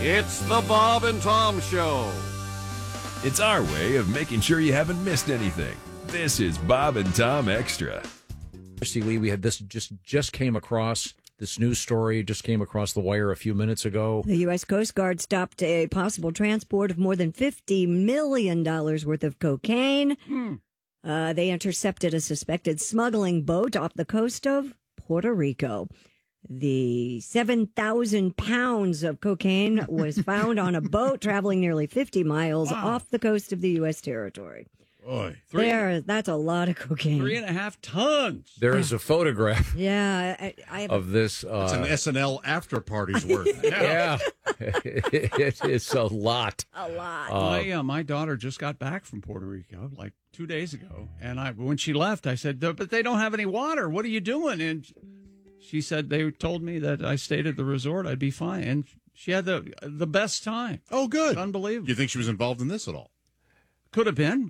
It's the Bob and Tom Show. It's our way of making sure you haven't missed anything. This is Bob and Tom Extra. See, Lee, we had this just came across this news story, just came across the wire a few minutes ago. The U.S. Coast Guard stopped a possible transport of more than $50 million worth of cocaine. They intercepted a suspected smuggling boat off the coast of Puerto Rico. The 7,000 pounds of cocaine was found on a boat traveling nearly 50 miles off the coast of the U.S. territory. Boy, That's a lot of cocaine. 3.5 tons. There is a photograph Yeah, I have of this. It's an SNL after party's worth. Yeah, it's a lot. a lot. My daughter just got back from Puerto Rico like 2 days ago, and when she left, I said, "But they don't have any water. What are you doing?" And she said they told me that I stayed at the resort, I'd be fine, and she had the best time. Oh, good. It's unbelievable. You think she was involved in this at all? Could have been.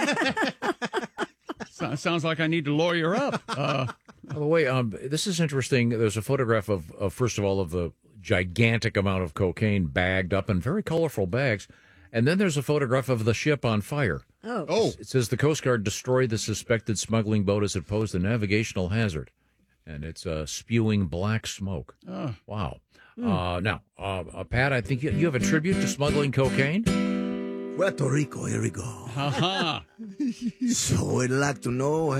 Sounds like I need to lawyer up. By the way, this is interesting. There's a photograph of first of all, of the gigantic amount of cocaine bagged up in very colorful bags. And then there's a photograph of the ship on fire. Oh. It says the Coast Guard destroyed the suspected smuggling boat as it posed a navigational hazard. And it's spewing black smoke. Oh. Wow. Now, Pat, I think you have a tribute to smuggling cocaine? Puerto Rico, here we go. Ha-ha. So I'd like to know